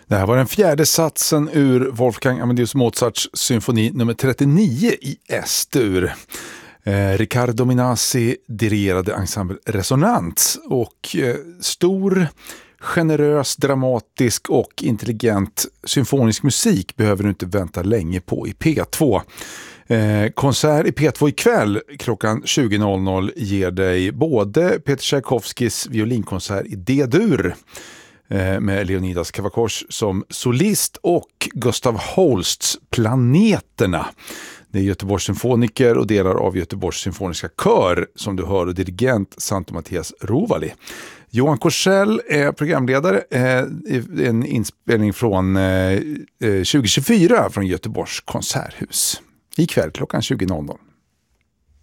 Det här var den fjärde satsen ur Wolfgang Amadeus Mozarts symfoni nummer 39 i S-dur. Riccardo Minasi dirigerade ensemble Resonans och stor, generös, dramatisk och intelligent symfonisk musik behöver du inte vänta länge på i P2. Konsert i P2 ikväll klockan 20.00 ger dig både Peter Tchaikovskys violinkonsert i D-dur med Leonidas Kavakos som solist och Gustav Holsts Planeterna. Det är Göteborgs symfoniker och delar av Göteborgs symfoniska kör som du hör och dirigent Santo Mattias Rovali. Johan Korsell är programledare, en inspelning från 2024 från Göteborgs konserthus. Ikväll klockan 20.00.